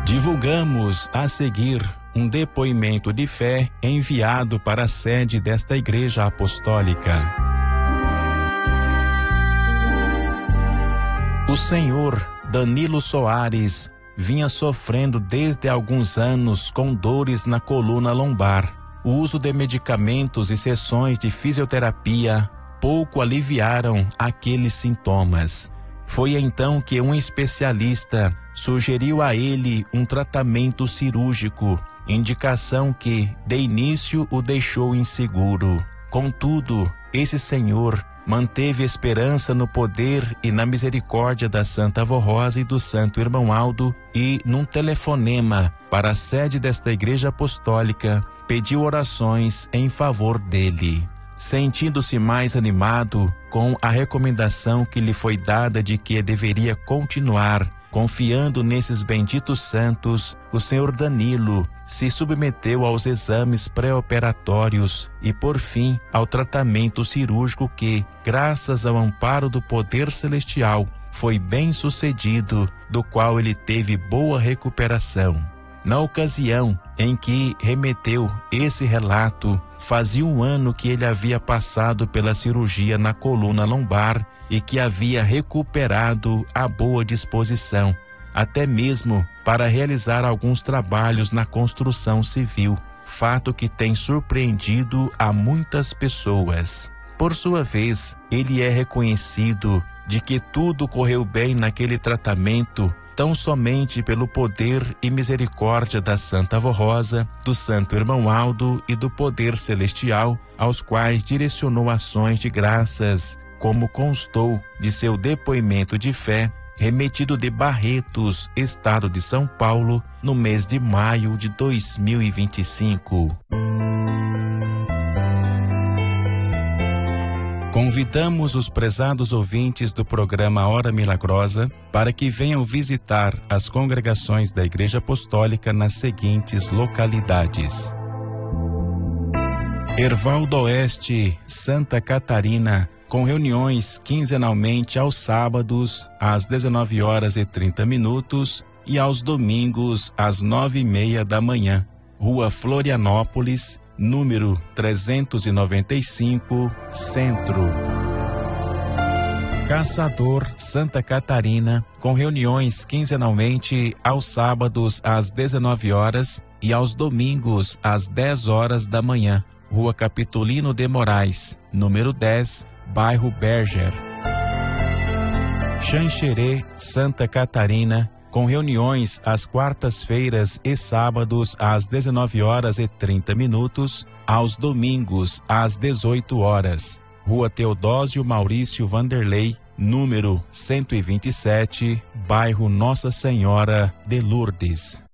Divulgamos a seguir um depoimento de fé enviado para a sede desta Igreja Apostólica. O senhor Danilo Soares vinha sofrendo desde alguns anos com dores na coluna lombar. O uso de medicamentos e sessões de fisioterapia pouco aliviaram aqueles sintomas. Foi então que um especialista sugeriu a ele um tratamento cirúrgico, indicação que, de início, o deixou inseguro. Contudo, esse senhor manteve esperança no poder e na misericórdia da Santa Avó Rosa e do Santo Irmão Aldo e, num telefonema para a sede desta Igreja Apostólica, pediu orações em favor dele. Sentindo-se mais animado com a recomendação que lhe foi dada de que deveria continuar confiando nesses benditos santos, o senhor Danilo se submeteu aos exames pré-operatórios e, por fim, ao tratamento cirúrgico que, graças ao amparo do poder celestial, foi bem sucedido, do qual ele teve boa recuperação. Na ocasião em que remeteu esse relato, fazia um ano que ele havia passado pela cirurgia na coluna lombar e que havia recuperado a boa disposição, até mesmo para realizar alguns trabalhos na construção civil, fato que tem surpreendido a muitas pessoas. Por sua vez, ele é reconhecido de que tudo correu bem naquele tratamento, tão somente pelo poder e misericórdia da Santa Avó Rosa, do Santo Irmão Aldo e do poder celestial, aos quais direcionou ações de graças, como constou de seu depoimento de fé, remetido de Barretos, estado de São Paulo, no mês de maio de 2025. Convidamos os prezados ouvintes do programa Hora Milagrosa para que venham visitar as congregações da Igreja Apostólica nas seguintes localidades: Herval do Oeste, Santa Catarina, com reuniões quinzenalmente aos sábados às 19h30 e aos domingos às 9h30 da manhã. Rua Florianópolis, número 395, Centro. Caçador, Santa Catarina, com reuniões quinzenalmente aos sábados às 19h e aos domingos às 10h da manhã. Rua Capitolino de Moraes, número 10, bairro Berger. Xanxerê, Santa Catarina, com reuniões às quartas-feiras e sábados às 19h30, aos domingos às 18h. Rua Teodósio Maurício Vanderlei, número 127, bairro Nossa Senhora de Lourdes.